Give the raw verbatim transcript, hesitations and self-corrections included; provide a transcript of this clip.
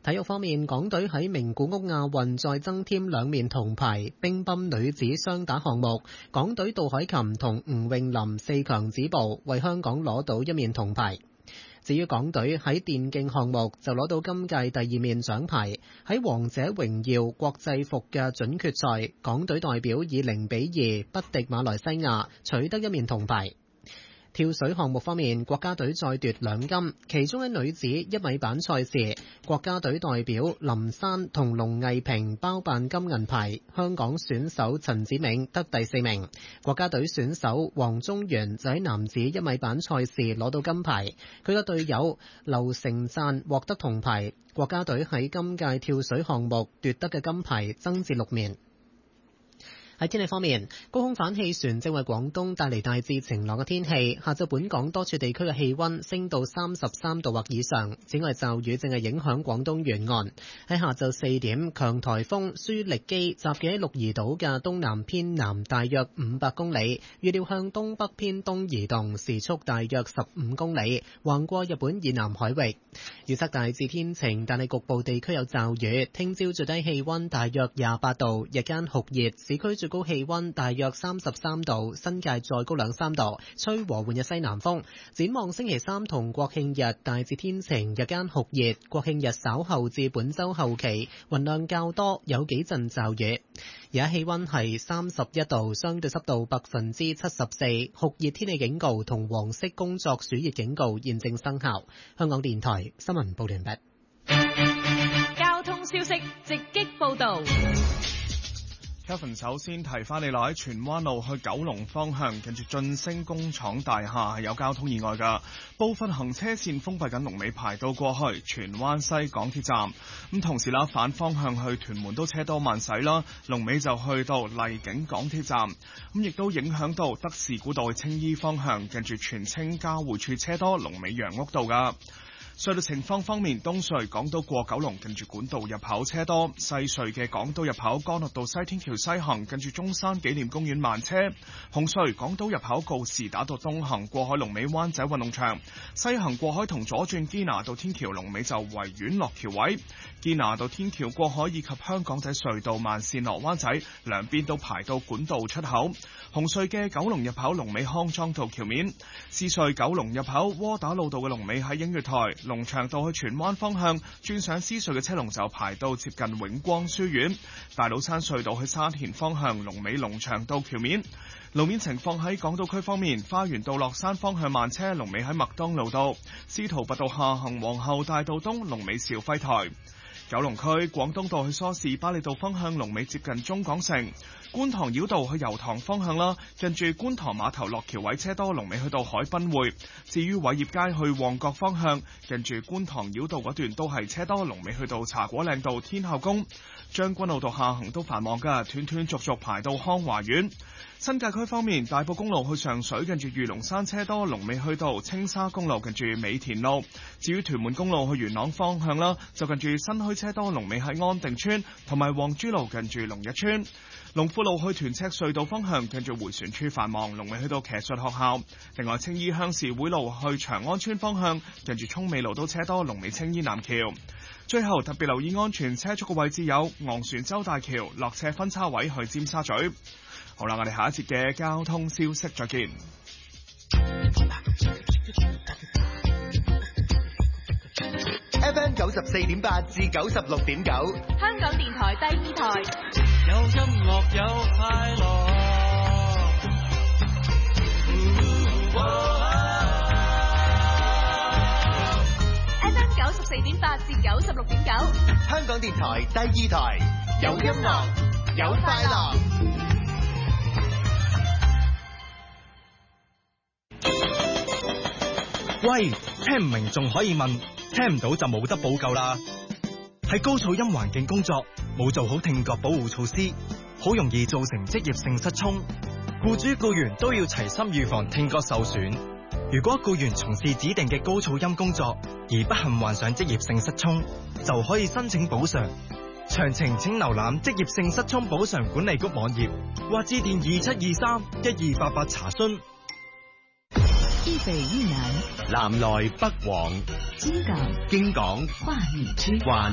體育方面，港隊喺名古屋亞運再增添兩面銅牌，乒乓女子雙打項目，港隊杜凱琹同吳詠琳四強止步，為香港攞到一面銅牌。至於港隊喺電競項目就攞到今屆第二面獎牌，喺王者榮耀國際服嘅準決賽，港隊代表以零比二不敵馬來西亞，取得一面銅牌。跳水項目方面，國家隊再奪兩金，其中喺女子一米板賽事，國家隊代表林珊同龍藝萍包辦金銀牌，香港選手陳子銘得第四名。國家隊選手黃宗元就喺男子一米板賽事攞到金牌，佢嘅隊友劉成讚獲得銅牌。國家隊喺今屆跳水項目奪得嘅金牌增至六面。喺天氣方面，高空反氣旋正為廣東帶嚟大致晴朗嘅天氣。下晝本港多處地區嘅氣溫升到三十三度或以上。此外，驟雨正係影響廣東沿岸。喺下晝四點，強颱風舒力基集結喺鹿兒島嘅東南偏南大約五百公里，預料向東北偏東移動，時速大約十五公里，橫過日本以南海域。預測大致天晴，但係局部地區有驟雨。聽朝最低氣溫大約廿八度，日間酷熱，市區最高氣溫大約三十三度，新界再高兩三度，吹和緩嘅西南風。展望星期三同國慶日大致天晴，日間酷熱。國慶日稍後至本周後期雲量較多，有幾陣驟雨。而家氣溫係三十一度，相對濕度百分之七十四，酷熱天氣警告同黃色工作暑熱警告現正生效。香港電台新聞報完畢。 交通消息直擊報道。 Kevin 首先提翻你落喺荃灣路去九龍方向，近住晉升工廠大廈係有交通意外㗎，部分行車線封閉緊，龍尾排到過去荃灣西港鐵站。咁同時啦，反方向去屯門都車多慢駛啦，龍尾就去到荔景港鐵站。咁亦都影響到德士古道去青衣方向，近住荃青交匯處車多，龍尾楊屋道㗎。隧道情況方面，東隧港島過九龍近住管道入口車多，西隧嘅港島入口干諾道西天橋西行近住中山紀念公園慢車，紅隧港島入口告士打道東行過海龍尾灣仔運動場，西行過海同左轉堅拿道天橋龍尾就維園落橋位，堅拿道天橋過海以及香港仔隧道慢線落灣仔兩邊都排到管道出口，紅隧嘅九龍入口龍尾康莊道橋面，獅隧九龍入口窩打老道嘅龍尾喺映月台，龍翔道去荃灣方向轉上獅隧嘅車龍就排到接近永光書院，大老山隧道去沙田方向龍尾龍翔道橋面。路面情況喺港島區方面，花園道落山方向慢車龍尾喺麥當勞道，司徒拔道下行皇后大道東龍尾兆輝台。九龍區廣東道去梳士巴利道方向龍尾接近中港城，觀塘繞道去油塘方向啦，近住觀塘碼頭落橋位車多，龍尾去到海濱匯。至於偉業街去旺角方向，近住觀塘繞道嗰段都係車多，龍尾去到茶果嶺道天后宮。將軍澳道下行都繁忙㗎，斷斷續續排到康華苑。新界區方面，大埔公路去上水近住御龍山車多，龍尾去到青沙公路近住美田路。至於屯門公路去元朗方向啦，就近住新墟車多，龍尾喺安定村，同埋黃珠路近住龍日村。龍富路去屯赤隧道方向近住迴旋處繁忙，龍尾去到騎術學校。另外青衣鄉事會路去長安村方向近住涌美路都車多，龍尾青衣南橋。最後特別留意安全車速嘅位置有昂船洲大橋落斜分叉位去尖沙咀。好啦，我哋下一節嘅交通消息再見。 F M 九十四點八至九十六點九， 香港電台第二台。 有音樂有快樂。 F M 九十四點八至九十六點九， 香港電台第二台，有音樂有快樂。 喂，聽唔明仲可以問，聽唔到就冇得補救啦。喺高噪音環境工作，冇做好聽覺保護措施，好容易造成職業性失聰。僱主僱員都要齊心預防聽覺受損。如果僱員從事指定嘅高噪音工作，而不幸患上職業性失聰，就可以申請補償。詳情請瀏覽職業性失聰補償管理局網頁，或致電二七二三一二八八查詢。 一北一南， 南來北往， 京港京港話語之話